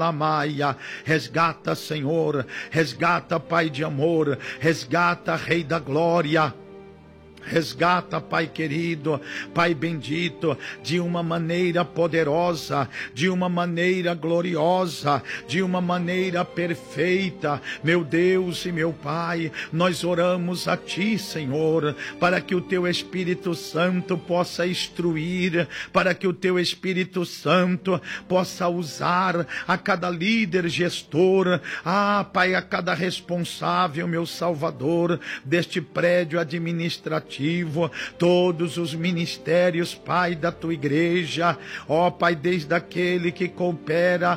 Maia, resgata, Senhor, resgata, Pai de amor, resgata, Rei da glória. Resgata, Pai querido, Pai bendito, de uma maneira poderosa, de uma maneira gloriosa, de uma maneira perfeita. Meu Deus e meu Pai, nós oramos a Ti, Senhor, para que o Teu Espírito Santo possa instruir, para que o Teu Espírito Santo possa usar a cada líder, gestor, Pai, a cada responsável, meu Salvador, deste prédio administrativo, todos os ministérios, Pai, da Tua igreja, Pai, desde aquele que coopera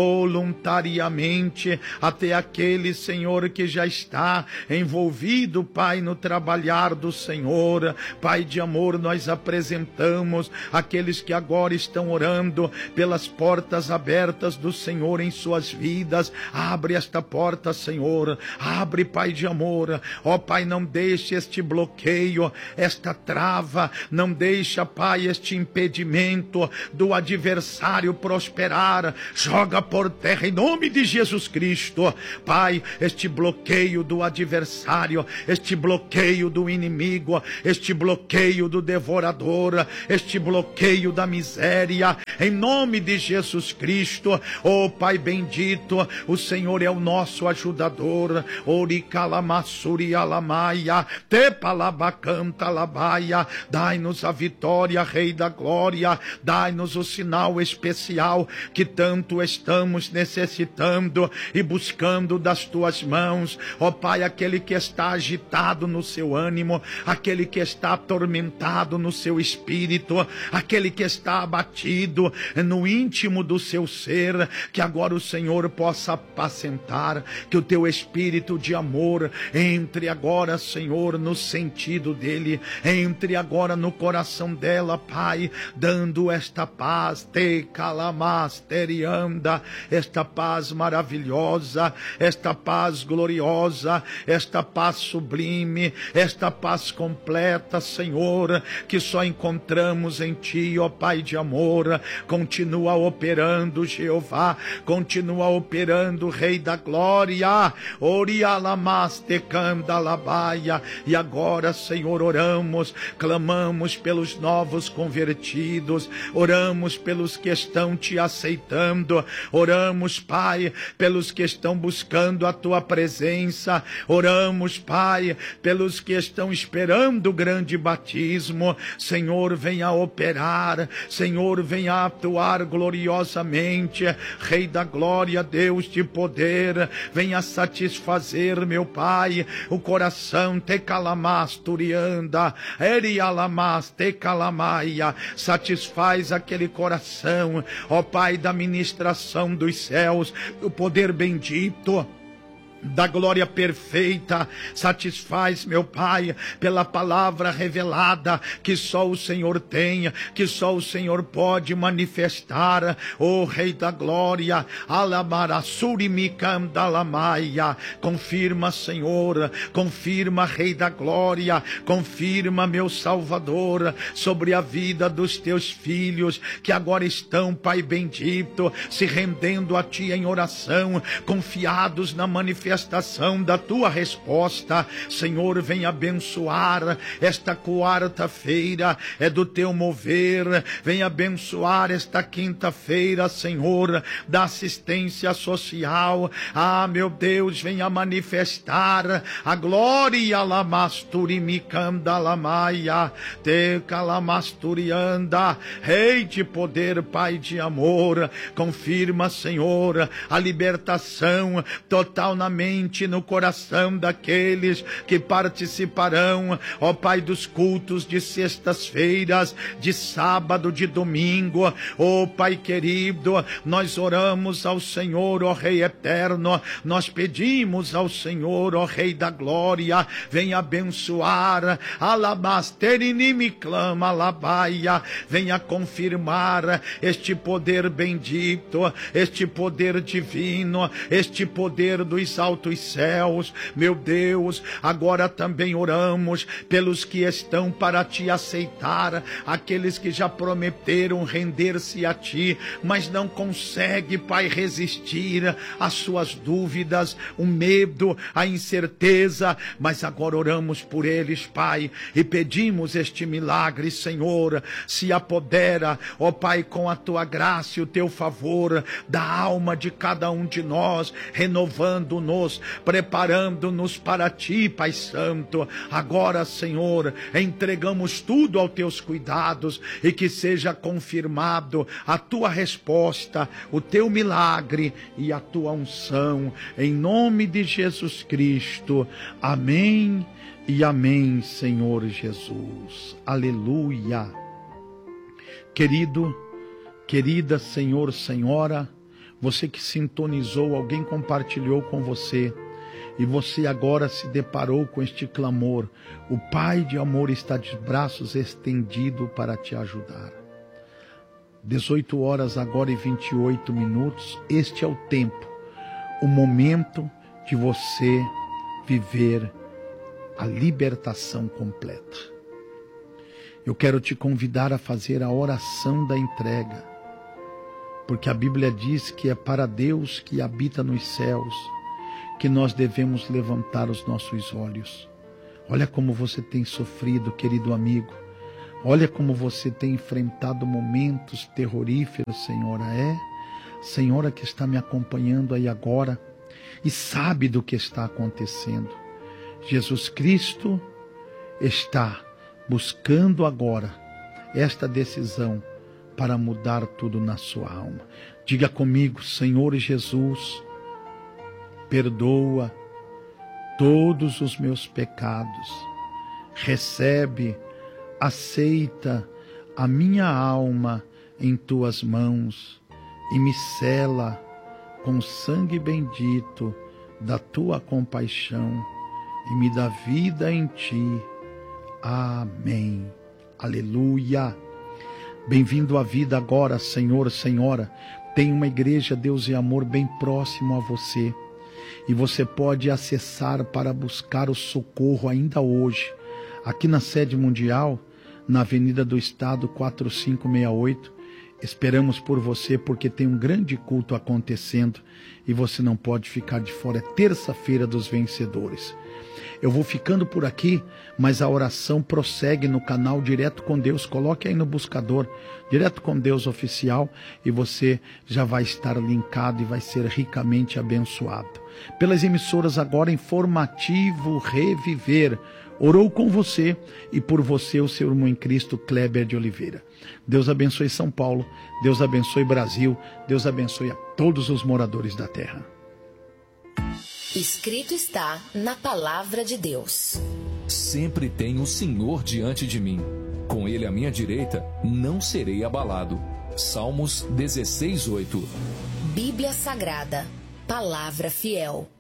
voluntariamente, até aquele, Senhor, que já está envolvido, Pai, no trabalhar do Senhor. Pai de amor, nós apresentamos aqueles que agora estão orando pelas portas abertas do Senhor em suas vidas. Abre esta porta, Senhor, abre, Pai de amor, Pai, não deixe este bloqueio, esta trava, não deixa, Pai, este impedimento do adversário prosperar. Joga por terra em nome de Jesus Cristo, Pai, este bloqueio do adversário, este bloqueio do inimigo, este bloqueio do devorador, este bloqueio da miséria, em nome de Jesus Cristo. Pai bendito, o Senhor é o nosso ajudador. Oricalamassuri alamaia, tepalabacanta labaia. Dai-nos a vitória, Rei da glória, dai-nos o sinal especial que tanto estamos necessitando e buscando das Tuas mãos. Pai, aquele que está agitado no seu ânimo, aquele que está atormentado no seu espírito, aquele que está abatido no íntimo do seu ser, que agora o Senhor possa apacentar, que o Teu Espírito de amor entre agora, Senhor, no sentido dele, entre agora no coração dela, Pai, dando esta paz, te calamasterianda, esta paz maravilhosa, esta paz gloriosa, esta paz sublime, esta paz completa, Senhor, que só encontramos em Ti, Pai de amor. Continua operando, Jeová, continua operando, Rei da glória. Orialamastecandalabaia. E agora, Senhor, oramos, clamamos pelos novos convertidos, oramos pelos que estão Te aceitando, oramos, Pai, pelos que estão buscando a Tua presença, oramos, Pai, pelos que estão esperando o grande batismo. Senhor, venha operar, Senhor, venha atuar gloriosamente, Rei da glória, Deus de poder, venha satisfazer, meu Pai, o coração te calamasturianda, erialamas te calamaia, satisfaz aquele coração, Pai, da ministração dos céus, o poder bendito da glória perfeita, satisfaz, meu Pai, pela palavra revelada que só o Senhor tem, que só o Senhor pode manifestar. Rei da glória, alamarassurimicandalamaia, confirma, Senhor, confirma, Rei da glória, confirma, meu Salvador, sobre a vida dos Teus filhos que agora estão, Pai bendito, se rendendo a Ti em oração, confiados na manifestação da Tua resposta. Senhor, vem abençoar esta quarta-feira, é do Teu mover, vem abençoar esta quinta-feira, Senhor, da assistência social. Meu Deus, venha manifestar a glória, lamasturimicandalamaia, te calamasturianda, Rei de poder, Pai de amor, confirma, Senhor, a libertação total na mente, no coração daqueles que participarão, Pai, dos cultos de sextas-feiras, de sábado, de domingo. Pai querido, nós oramos ao Senhor, Rei eterno, nós pedimos ao Senhor, Rei da glória, venha abençoar, alabasterinimiclama alabaia, venha confirmar este poder bendito, este poder divino, este poder dos altos céus. Meu Deus, agora também oramos pelos que estão para te aceitar, aqueles que já prometeram render-se a ti, mas não conseguem, Pai, resistir às suas dúvidas, o medo, a incerteza, mas agora oramos por eles, Pai, e pedimos este milagre, Senhor. Se apodera, ó Pai, com a tua graça e o teu favor da alma de cada um de nós, renovando-nos, preparando-nos para ti, Pai Santo. Agora, Senhor, entregamos tudo aos teus cuidados e que seja confirmado a tua resposta, o teu milagre e a tua unção, em nome de Jesus Cristo. Amém e amém, Senhor Jesus. Aleluia. Querido, querida, Senhor, Senhora, você que sintonizou, alguém compartilhou com você, e você agora se deparou com este clamor. O Pai de amor está de braços estendidos para te ajudar. 18 horas agora e 28 minutos, este é o tempo, o momento de você viver a libertação completa. Eu quero te convidar a fazer a oração da entrega, porque a Bíblia diz que é para Deus que habita nos céus que nós devemos levantar os nossos olhos. Olha como você tem sofrido, querido amigo. Olha como você tem enfrentado momentos terroríferos, Senhora. Senhora que está me acompanhando aí agora e sabe do que está acontecendo. Jesus Cristo está buscando agora esta decisão para mudar tudo na sua alma. Diga comigo: Senhor Jesus, perdoa todos os meus pecados, recebe, aceita a minha alma em tuas mãos e me sela com o sangue bendito da tua compaixão e me dá vida em ti. Amém. Aleluia. Bem-vindo à vida agora, Senhor, Senhora. Tem uma igreja Deus e Amor bem próximo a você. E você pode acessar para buscar o socorro ainda hoje. Aqui na sede mundial, na Avenida do Estado 4568. Esperamos por você porque tem um grande culto acontecendo e você não pode ficar de fora. É terça-feira dos vencedores. Eu vou ficando por aqui, mas a oração prossegue no canal Direto com Deus. Coloque aí no buscador Direto com Deus Oficial e você já vai estar linkado e vai ser ricamente abençoado. Pelas emissoras agora, Informativo Reviver orou com você e por você o seu irmão em Cristo, Kleber de Oliveira. Deus abençoe São Paulo, Deus abençoe Brasil, Deus abençoe a todos os moradores da terra. Escrito está na palavra de Deus. Sempre tenho o Senhor diante de mim. Com ele à minha direita, não serei abalado. Salmos 16:8. Bíblia Sagrada, palavra fiel.